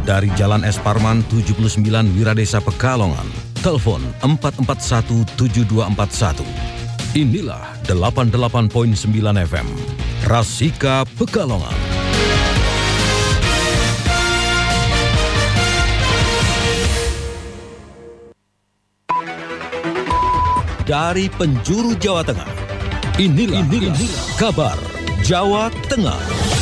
dari Jalan Es Parman 79 Wiradesa Pekalongan. Telepon 4417241. Inilah 88.9 FM Rasika Pekalongan. Dari penjuru Jawa Tengah, inilah kabar Jawa Tengah.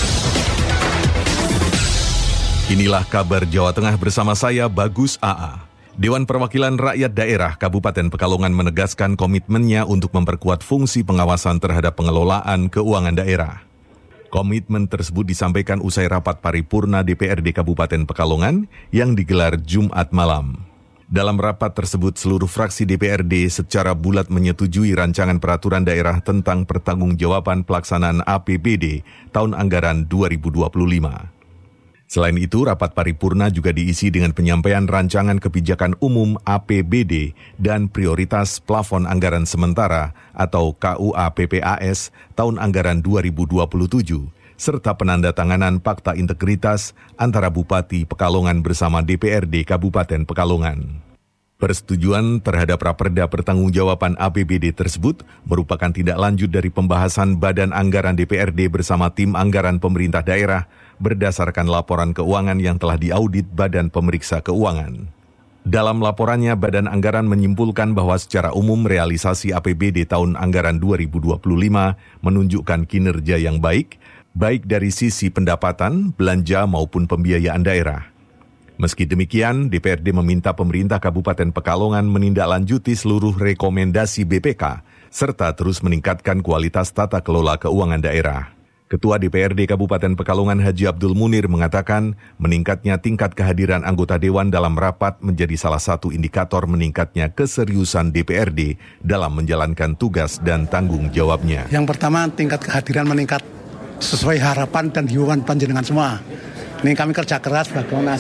Inilah kabar Jawa Tengah bersama saya Bagus AA. Dewan Perwakilan Rakyat Daerah Kabupaten Pekalongan menegaskan komitmennya untuk memperkuat fungsi pengawasan terhadap pengelolaan keuangan daerah. Komitmen tersebut disampaikan usai rapat paripurna DPRD Kabupaten Pekalongan yang digelar Jumat malam. Dalam rapat tersebut, seluruh fraksi DPRD secara bulat menyetujui rancangan peraturan daerah tentang pertanggungjawaban pelaksanaan APBD tahun anggaran 2025. Selain itu, rapat paripurna juga diisi dengan penyampaian rancangan kebijakan umum APBD dan prioritas plafon anggaran sementara atau KUA PPAS tahun anggaran 2027, serta penandatanganan Fakta Integritas antara Bupati Pekalongan bersama DPRD Kabupaten Pekalongan. Persetujuan terhadap Raperda Pertanggungjawaban APBD tersebut merupakan tindak lanjut dari pembahasan Badan Anggaran DPRD bersama tim anggaran pemerintah daerah berdasarkan laporan keuangan yang telah diaudit Badan Pemeriksa Keuangan. Dalam laporannya, Badan Anggaran menyimpulkan bahwa secara umum realisasi APBD tahun anggaran 2025 menunjukkan kinerja yang baik dari sisi pendapatan, belanja maupun pembiayaan daerah. Meski demikian, DPRD meminta pemerintah Kabupaten Pekalongan menindaklanjuti seluruh rekomendasi BPK, serta terus meningkatkan kualitas tata kelola keuangan daerah. Ketua DPRD Kabupaten Pekalongan Haji Abdul Munir mengatakan, meningkatnya tingkat kehadiran anggota Dewan dalam rapat menjadi salah satu indikator meningkatnya keseriusan DPRD dalam menjalankan tugas dan tanggung jawabnya. Yang pertama, tingkat kehadiran meningkat sesuai harapan dan himbauan panjenengan semua. Ini kami kerja keras bagaimana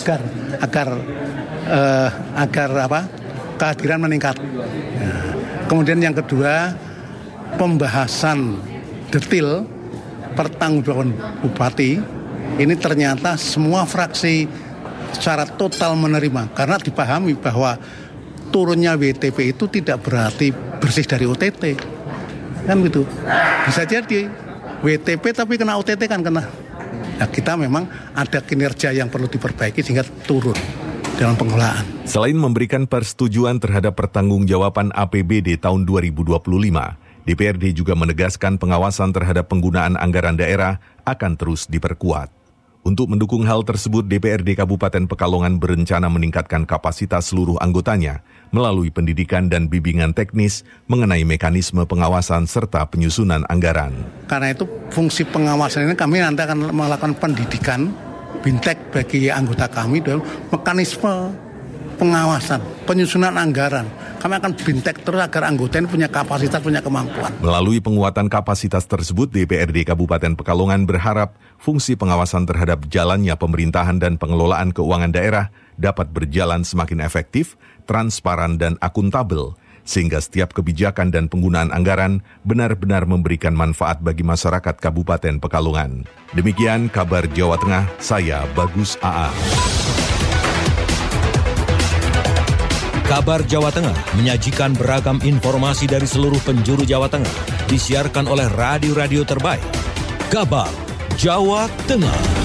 agar kehadiran meningkat. Ya. Kemudian yang kedua, pembahasan detail pertanggungjawaban bupati. Ini ternyata semua fraksi secara total menerima karena dipahami bahwa turunnya WTP itu tidak berarti bersih dari OTT. Kan gitu. Bisa jadi WTP tapi kena OTT kan kena. Nah, kita memang ada kinerja yang perlu diperbaiki sehingga turun dalam pengelolaan. Selain memberikan persetujuan terhadap pertanggungjawaban APBD tahun 2025, DPRD juga menegaskan pengawasan terhadap penggunaan anggaran daerah akan terus diperkuat. Untuk mendukung hal tersebut, DPRD Kabupaten Pekalongan berencana meningkatkan kapasitas seluruh anggotanya melalui pendidikan dan bimbingan teknis mengenai mekanisme pengawasan serta penyusunan anggaran. Karena itu fungsi pengawasan ini kami nanti akan melakukan pendidikan bintek bagi anggota kami dalam mekanisme pengawasan, penyusunan anggaran. Kami akan bintek terus agar anggota ini punya kapasitas, punya kemampuan. Melalui penguatan kapasitas tersebut, DPRD Kabupaten Pekalongan berharap fungsi pengawasan terhadap jalannya pemerintahan dan pengelolaan keuangan daerah dapat berjalan semakin efektif, transparan, dan akuntabel, sehingga setiap kebijakan dan penggunaan anggaran benar-benar memberikan manfaat bagi masyarakat Kabupaten Pekalongan. Demikian kabar Jawa Tengah, saya Bagus AA. Kabar Jawa Tengah menyajikan beragam informasi dari seluruh penjuru Jawa Tengah. Disiarkan oleh radio-radio terbaik. Kabar Jawa Tengah.